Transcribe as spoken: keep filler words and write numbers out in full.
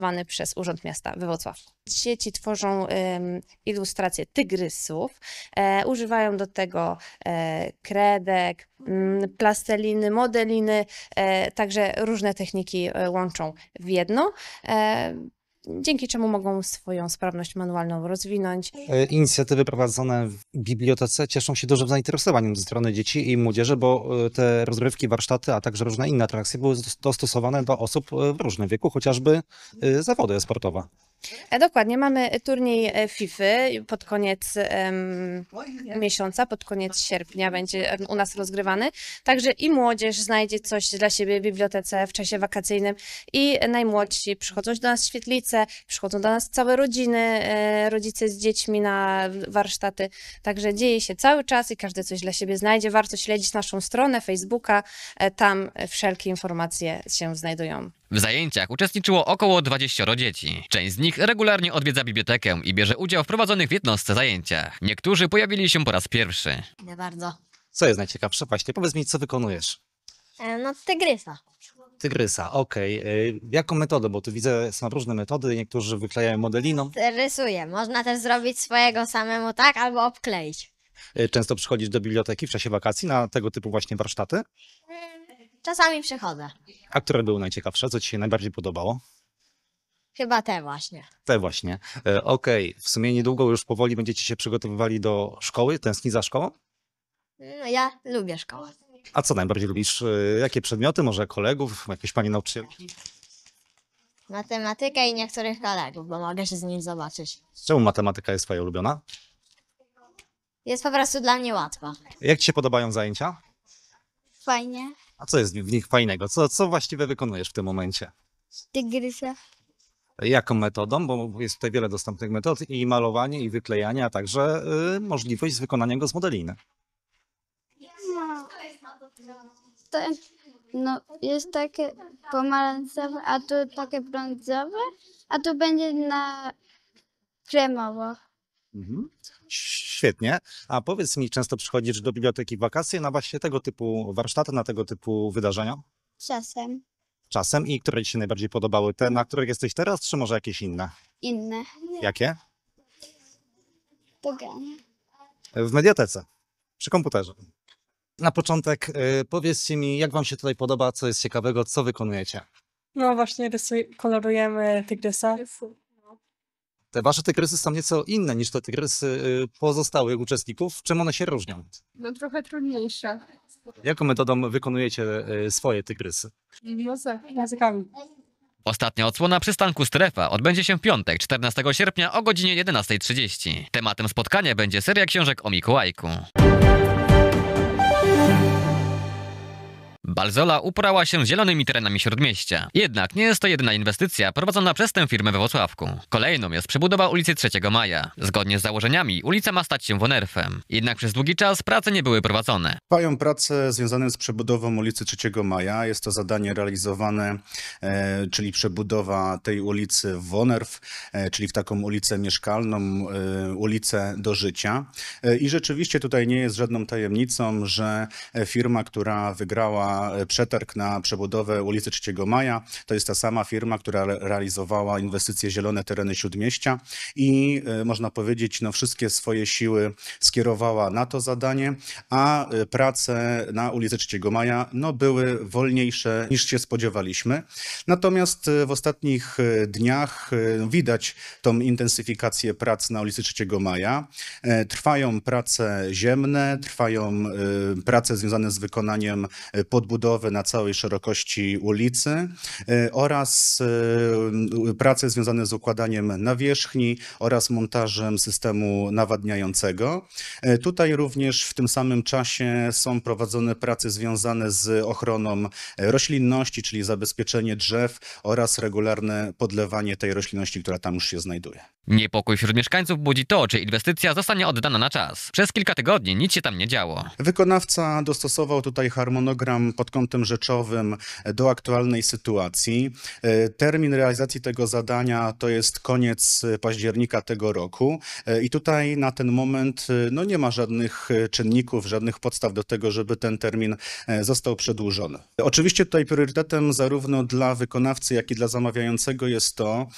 przez Urząd Miasta we Włocławku. Dzieci tworzą um, ilustracje tygrysów, e, używają do tego e, kredek, m, plasteliny, modeliny, e, także różne techniki e, łączą w jedno. E, Dzięki czemu mogą swoją sprawność manualną rozwinąć. Inicjatywy prowadzone w bibliotece cieszą się dużym zainteresowaniem ze strony dzieci i młodzieży, bo te rozrywki, warsztaty, a także różne inne atrakcje były dostosowane do osób w różnym wieku, chociażby zawody sportowe. Dokładnie, mamy turniej FIFA pod koniec um, miesiąca, pod koniec sierpnia będzie u nas rozgrywany. Także i młodzież znajdzie coś dla siebie w bibliotece w czasie wakacyjnym i najmłodsi przychodzą do nas świetlice, przychodzą do nas całe rodziny, rodzice z dziećmi na warsztaty. Także dzieje się cały czas i każdy coś dla siebie znajdzie. Warto śledzić naszą stronę Facebooka, tam wszelkie informacje się znajdują. W zajęciach uczestniczyło około dwudziestu dzieci. Część z nich regularnie odwiedza bibliotekę i bierze udział w prowadzonych w jednostce zajęciach. Niektórzy pojawili się po raz pierwszy. Nie bardzo. Co jest najciekawsze? Właśnie, powiedz mi, co wykonujesz? E, no tygrysa. Tygrysa, okej. Okay. Jaką metodę? Bo tu widzę, są różne metody, niektórzy wyklejają modeliną. Rysuję. Można też zrobić swojego samemu tak, albo obkleić. Często przychodzisz do biblioteki w czasie wakacji na tego typu właśnie warsztaty? Czasami przychodzę. A które były najciekawsze? Co ci się najbardziej podobało? Chyba te właśnie. Te właśnie. E, Okej, okay. W sumie niedługo już powoli będziecie się przygotowywali do szkoły. Tęskni za szkołą? No ja lubię szkołę. A co najbardziej lubisz? E, jakie przedmioty? Może kolegów? Jakieś pani nauczycielki? Matematykę i niektórych kolegów, bo mogę się z nimi zobaczyć. Czemu matematyka jest twoja ulubiona? Jest po prostu dla mnie łatwa. Jak ci się podobają zajęcia? Fajnie. A co jest w nich fajnego? Co, co właściwie wykonujesz w tym momencie? Tygrysa. Jaką metodą? Bo jest tutaj wiele dostępnych metod i malowanie, i wyklejanie, a także y, możliwość wykonania go z modeliny. No, to, no, jest takie pomarańczowe, a tu takie brązowe, a tu będzie na kremowo. Mhm. Świetnie. A powiedz mi, często przychodzisz do biblioteki w wakacje na właśnie tego typu warsztaty, na tego typu wydarzenia? Czasem Czasem. I które ci się najbardziej podobały? Te, na których jesteś teraz, czy może jakieś inne? inne. Jakie? Poganie. W mediatece, przy komputerze. Na początek y, powiedzcie mi, jak wam się tutaj podoba, co jest ciekawego, co wykonujecie? No właśnie rysuj, kolorujemy tygrysa. Te wasze tygrysy są nieco inne niż te tygrysy y, pozostałych uczestników. Czym one się różnią? No trochę trudniejsze. Jaką metodą wykonujecie y, swoje tygrysy? No z językami. Ostatnia odsłona przystanku Strefa odbędzie się w piątek, czternastego sierpnia o godzinie jedenastej trzydzieści. Tematem spotkania będzie seria książek o Mikołajku. Balzola uporała się z zielonymi terenami Śródmieścia. Jednak nie jest to jedyna inwestycja prowadzona przez tę firmę we Włocławku. Kolejną jest przebudowa ulicy trzeciego Maja. Zgodnie z założeniami ulica ma stać się Wonerfem. Jednak przez długi czas prace nie były prowadzone. Trwają prace związane z przebudową ulicy trzeciego Maja. Jest to zadanie realizowane, e, czyli przebudowa tej ulicy w Wonerf, e, czyli w taką ulicę mieszkalną, e, ulicę do życia. E, I rzeczywiście tutaj nie jest żadną tajemnicą, że firma, która wygrała przetarg na przebudowę ulicy trzeciego Maja, to jest ta sama firma, która realizowała inwestycje Zielone Tereny Śródmieścia i e, można powiedzieć, no wszystkie swoje siły skierowała na to zadanie, a prace na ulicy trzeciego Maja no, były wolniejsze niż się spodziewaliśmy. Natomiast w ostatnich dniach widać tą intensyfikację prac na ulicy trzeciego Maja. Trwają prace ziemne, trwają prace związane z wykonaniem podbudowy na całej szerokości ulicy oraz prace związane z układaniem nawierzchni oraz montażem systemu nawadniającego. Tutaj również w tym samym czasie są prowadzone prace związane z ochroną roślinności, czyli zabezpieczenie drzew oraz regularne podlewanie tej roślinności, która tam już się znajduje. Niepokój wśród mieszkańców budzi to, czy inwestycja zostanie oddana na czas. Przez kilka tygodni nic się tam nie działo. Wykonawca dostosował tutaj harmonogram pod kątem rzeczowym do aktualnej sytuacji. Termin realizacji tego zadania to jest koniec października tego roku i tutaj na ten moment no nie ma żadnych czynników, żadnych podstaw do tego, żeby ten termin został przedłużony. Oczywiście tutaj priorytetem zarówno dla wykonawcy, jak i dla zamawiającego jest to,